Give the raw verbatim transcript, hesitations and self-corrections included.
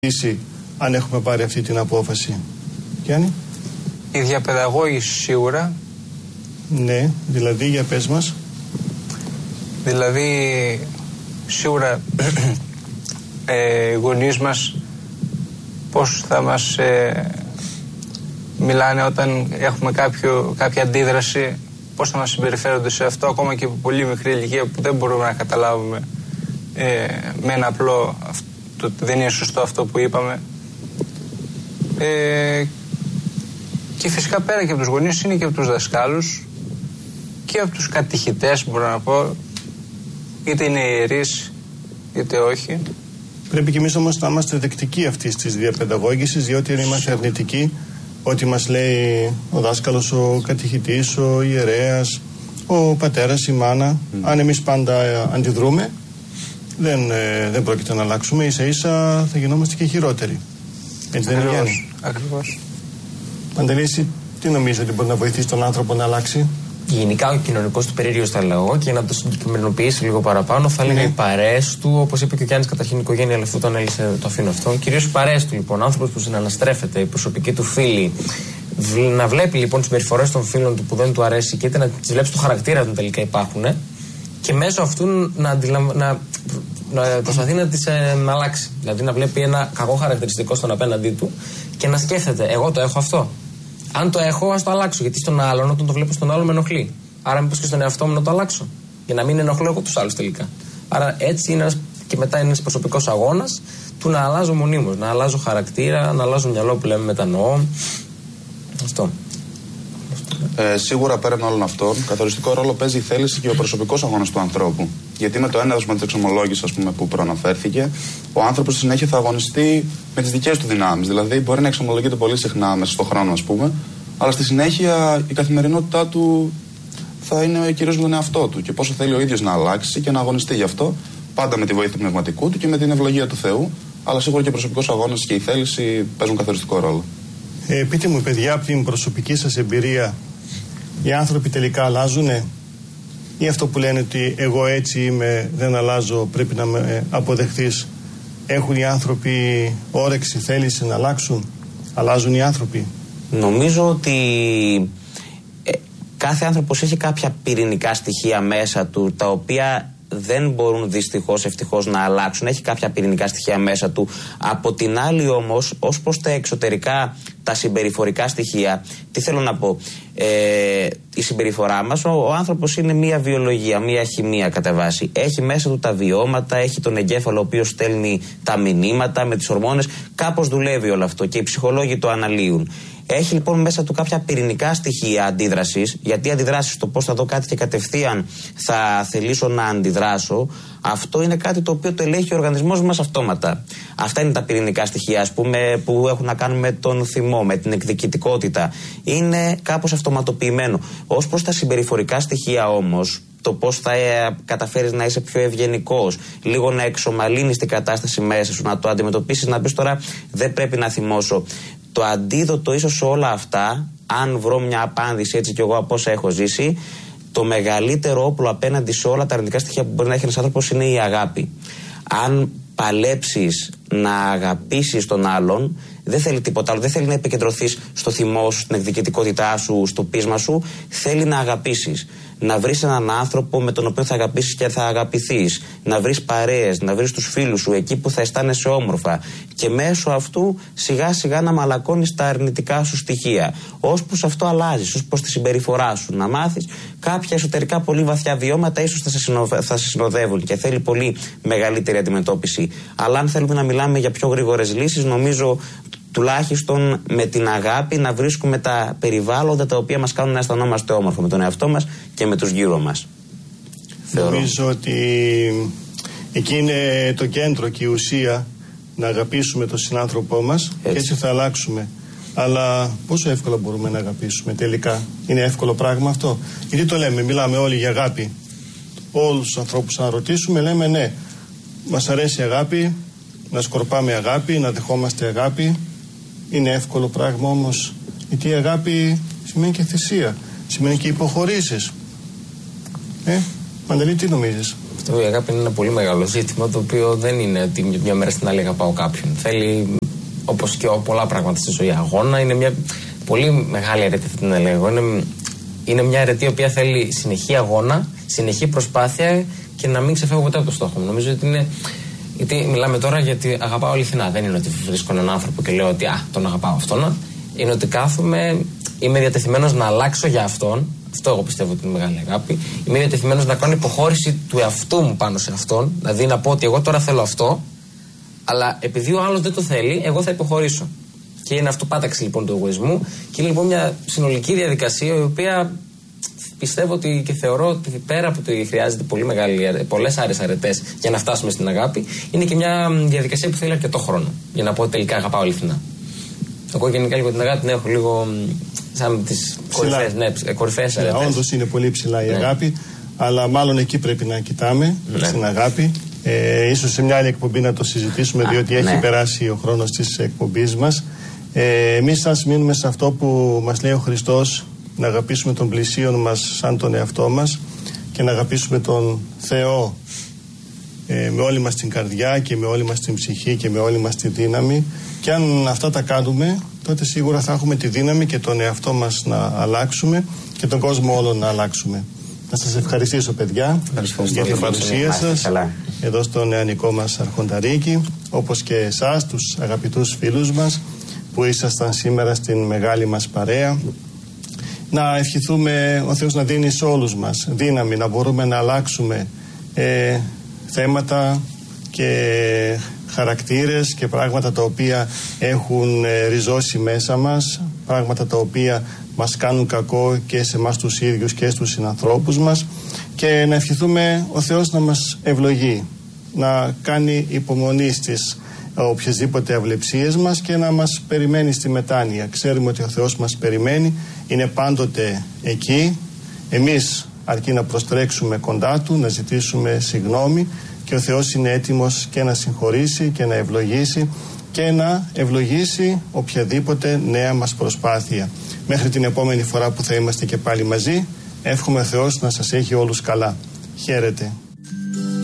Αν έχουμε πάρει αυτή την απόφαση. Γιάννη. Η διαπαιδαγώγηση σίγουρα. Ναι, δηλαδή για πες μας. Δηλαδή σίγουρα ε, οι γονείς μας πώς θα μας ε, μιλάνε όταν έχουμε κάποιο, κάποια αντίδραση, πώς θα μας συμπεριφέρονται σε αυτό, ακόμα και από πολύ μικρή ηλικία που δεν μπορούμε να καταλάβουμε ε, με ένα απλό αυτό, δεν είναι σωστό αυτό που είπαμε. Ε, και φυσικά πέρα και από τους γονείς είναι και από τους δασκάλους και από τους κατηχητές, μπορώ να πω, είτε είναι ιερείς είτε όχι. Πρέπει και εμείς όμως να είμαστε δεκτικοί αυτής της διαπαιδαγώγησης, διότι αν είμαστε αρνητικοί, ό,τι μας λέει ο δάσκαλος, ο κατηχητής, ο ιερέας, ο πατέρας, η μάνα, mm. αν εμείς πάντα αντιδρούμε, δεν, ε, δεν πρόκειται να αλλάξουμε, ίσα ίσα θα γινόμαστε και χειρότεροι. Έτσι δεν είναι, Γιάννη? Ακριβώς. Παντελή, εσύ τι νομίζω ότι μπορεί να βοηθήσει τον άνθρωπο να αλλάξει? Γενικά ο κοινωνικός του περίεργος θα λέγω, και να το συγκεκριμενοποιήσει λίγο παραπάνω, θα έλεγα mm. οι παρέες του, όπως είπε και ο Γιάννης, καταρχήν η οικογένεια, αλλά αυτό το ανέλησε, το αφήνω αυτό. Κυρίως οι παρέες του λοιπόν, άνθρωπος που συναναστρέφεται, η προσωπική του φίλη, να βλέπει λοιπόν τις συμπεριφορές των φίλων του που δεν του αρέσει και είτε να τις βλέπει στο χαρακτήρα του τελικά υπάρχουν, και μέσω αυτού να, αντιλαμ... να... να προσπαθεί να τις ε, να αλλάξει. Δηλαδή να βλέπει ένα κακό χαρακτηριστικό στον απέναντί του και να σκέφτεται, εγώ το έχω αυτό. Αν το έχω, ας το αλλάξω. Γιατί στον άλλον, όταν το βλέπω στον άλλον, με ενοχλεί. Άρα, μήπως και στον εαυτό μου να το αλλάξω. Για να μην ενοχλώ εγώ τους άλλους τελικά. Άρα, έτσι είναι ένας, και μετά είναι ένας προσωπικός αγώνας του να αλλάζω μονίμως. Να αλλάζω χαρακτήρα, να αλλάζω μυαλό που λέμε, μετανοώ. Αυτό. Ε, σίγουρα πέραν όλων αυτών, καθοριστικό ρόλο παίζει η θέληση και ο προσωπικός αγώνας του ανθρώπου. Γιατί με το ένεδοσμα της εξομολόγησης, ας πούμε, που προαναφέρθηκε, ο άνθρωπος στη συνέχεια θα αγωνιστεί με τις δικές του δυνάμεις. Δηλαδή, μπορεί να εξομολογείται πολύ συχνά μέσα στον χρόνο, ας πούμε, αλλά στη συνέχεια η καθημερινότητά του θα είναι κυρίως με τον εαυτό του και πόσο θέλει ο ίδιος να αλλάξει και να αγωνιστεί γι' αυτό, πάντα με τη βοήθεια του πνευματικού του και με την ευλογία του Θεού. Αλλά σίγουρα και ο προσωπικός αγώνας και η θέληση παίζουν καθοριστικό ρόλο. Ε, πείτε μου, παιδιά, από την προσωπική σας εμπειρία, οι άνθρωποι τελικά αλλάζουνε, ή αυτό που λένε ότι εγώ έτσι είμαι, δεν αλλάζω, πρέπει να με αποδεχθείς? Έχουν οι άνθρωποι όρεξη, θέληση να αλλάξουν? Αλλάζουν οι άνθρωποι? Νομίζω ότι ε, κάθε άνθρωπος έχει κάποια πυρηνικά στοιχεία μέσα του, τα οποία δεν μπορούν δυστυχώς, ευτυχώς να αλλάξουν. Έχει κάποια πυρηνικά στοιχεία μέσα του. Από την άλλη όμως, ως προς τα εξωτερικά, τα συμπεριφορικά στοιχεία, τι θέλω να πω, ε, η συμπεριφορά μας, ο, ο άνθρωπος είναι μία βιολογία, μία χημεία κατά βάση. Έχει μέσα του τα βιώματα, έχει τον εγκέφαλο ο οποίος στέλνει τα μηνύματα με τις ορμόνες, κάπως δουλεύει όλο αυτό και οι ψυχολόγοι το αναλύουν. Έχει λοιπόν μέσα του κάποια πυρηνικά στοιχεία αντίδρασης, γιατί αντιδράσεις στο πώς θα δω κάτι και κατευθείαν θα θελήσω να αντιδράσω. Αυτό είναι κάτι το οποίο το ελέγχει ο οργανισμός μας αυτόματα. Αυτά είναι τα πυρηνικά στοιχεία, ας πούμε, που έχουν να κάνουν με τον θυμό, με την εκδικητικότητα. Είναι κάπως αυτοματοποιημένο. Ως προς τα συμπεριφορικά στοιχεία όμως, το πώς θα ε, καταφέρεις να είσαι πιο ευγενικός, λίγο να εξομαλύνεις την κατάσταση μέσα σου, να το αντιμετωπίσεις, να πεις τώρα δεν πρέπει να θυμώσω. Το αντίδοτο ίσως σε όλα αυτά, αν βρω μια απάντηση έτσι κι εγώ από όσα έχω ζήσει, το μεγαλύτερο όπλο απέναντι σε όλα τα αρνητικά στοιχεία που μπορεί να έχει ένας άνθρωπος είναι η αγάπη. Αν παλέψεις να αγαπήσεις τον άλλον, δεν θέλει τίποτα άλλο, δεν θέλει να επικεντρωθείς στο θυμό σου, στην εκδικητικότητά σου, στο πείσμα σου, θέλει να αγαπήσεις. Να βρεις έναν άνθρωπο με τον οποίο θα αγαπήσεις και θα αγαπηθείς. Να βρεις παρέες, να βρεις τους φίλους σου εκεί που θα αισθάνεσαι όμορφα. Και μέσω αυτού σιγά σιγά να μαλακώνεις τα αρνητικά σου στοιχεία. Ως προς αυτό αλλάζεις, ως προς τη συμπεριφορά σου. Να μάθεις κάποια εσωτερικά πολύ βαθιά βιώματα, ίσως θα σε, συνοδε... θα σε συνοδεύουν και θέλει πολύ μεγαλύτερη αντιμετώπιση. Αλλά αν θέλουμε να μιλάμε για πιο γρήγορες λύσεις, νομίζω τουλάχιστον με την αγάπη να βρίσκουμε τα περιβάλλοντα τα οποία μας κάνουν να αισθανόμαστε όμορφα με τον εαυτό μας και με τους γύρω μας. Νομίζω ότι εκεί είναι το κέντρο και η ουσία, να αγαπήσουμε τον συνάνθρωπό μας, έτσι. Και έτσι θα αλλάξουμε. Αλλά πόσο εύκολα μπορούμε να αγαπήσουμε τελικά? Είναι εύκολο πράγμα αυτό? Γιατί το λέμε, μιλάμε όλοι για αγάπη. Όλους τους ανθρώπους να ρωτήσουμε λέμε ναι, μας αρέσει η αγάπη, να σκορπάμε αγάπη, να δεχόμαστε αγάπη. Είναι εύκολο πράγμα όμως? Γιατί η αγάπη σημαίνει και θυσία, σημαίνει και υποχωρήσεις. Ε, Μαντελή, τι νομίζεις? Αυτό η αγάπη είναι ένα πολύ μεγάλο ζήτημα, το οποίο δεν είναι ότι μια μέρα στην άλλη αγαπάω κάποιον. Θέλει, όπως και πολλά πράγματα στη ζωή, αγώνα. Είναι μια πολύ μεγάλη αρετή, θα την έλεγα. Είναι, είναι μια αρετή η οποία θέλει συνεχή αγώνα, συνεχή προσπάθεια και να μην ξεφεύγω ποτέ από το στόχο μου. Νομίζω ότι είναι. Γιατί μιλάμε τώρα γιατί αγαπάω αληθινά. Δεν είναι ότι βρίσκω έναν άνθρωπο και λέω ότι α, τον αγαπάω αυτόν. Είναι ότι κάθομαι, είμαι διατεθειμένος να αλλάξω για αυτόν. Αυτό εγώ πιστεύω ότι είναι μεγάλη αγάπη. Είμαι διατεθειμένος να κάνω υποχώρηση του εαυτού μου πάνω σε αυτόν. Δηλαδή να πω ότι εγώ τώρα θέλω αυτό, αλλά επειδή ο άλλος δεν το θέλει, εγώ θα υποχωρήσω. Και είναι αυτό πάταξη λοιπόν του εγωισμού. Και είναι λοιπόν μια συνολική διαδικασία η οποία πιστεύω ότι και θεωρώ ότι πέρα από ότι χρειάζεται πολύ μεγάλη, πολλές άρες αρετές για να φτάσουμε στην αγάπη, είναι και μια διαδικασία που θέλει αρκετό χρόνο για να πω ότι τελικά αγαπάω αληθινά. Εγώ γενικά λίγο την αγάπη την έχω λίγο σαν τις κορυφές, ναι, κορυφές αρετές. Ναι, όντως είναι πολύ ψηλά η ναι. αγάπη, αλλά μάλλον εκεί πρέπει να κοιτάμε, ναι. στην αγάπη. Ε, ίσως σε μια άλλη εκπομπή να το συζητήσουμε, Α, διότι ναι. έχει περάσει ο χρόνος της εκπομπής μας. Ε, εμείς ας μείνουμε σε αυτό που μας λέει ο Χριστός, να αγαπήσουμε τον πλησίον μας σαν τον εαυτό μας και να αγαπήσουμε τον Θεό ε, με όλη μας την καρδιά και με όλη μας την ψυχή και με όλη μας τη δύναμη. Και αν αυτά τα κάνουμε, τότε σίγουρα θα έχουμε τη δύναμη και τον εαυτό μας να αλλάξουμε και τον κόσμο όλο να αλλάξουμε. Να σας ευχαριστήσω, παιδιά, για την παρουσία σας εδώ στο νεανικό μας Αρχονταρίκι, όπως και εσάς, τους αγαπητούς φίλους μας που ήσασταν σήμερα στην μεγάλη μας παρέα. Να ευχηθούμε ο Θεός να δίνει σε όλους μας δύναμη, να μπορούμε να αλλάξουμε ε, θέματα και χαρακτήρες και πράγματα τα οποία έχουν ε, ριζώσει μέσα μας, πράγματα τα οποία μας κάνουν κακό και σε εμάς τους ίδιους και στους συνανθρώπους μας, και να ευχηθούμε ο Θεός να μας ευλογεί, να κάνει υπομονή στις οποιασδήποτε αυλεψίες μας και να μας περιμένει στη μετάνοια. Ξέρουμε ότι ο Θεός μας περιμένει, είναι πάντοτε εκεί. Εμείς αρκεί να προστρέξουμε κοντά Του, να ζητήσουμε συγγνώμη, και ο Θεός είναι έτοιμος και να συγχωρήσει και να ευλογήσει και να ευλογήσει οποιαδήποτε νέα μας προσπάθεια. Μέχρι την επόμενη φορά που θα είμαστε και πάλι μαζί, εύχομαι ο Θεός να σας έχει όλους καλά. Χαίρετε.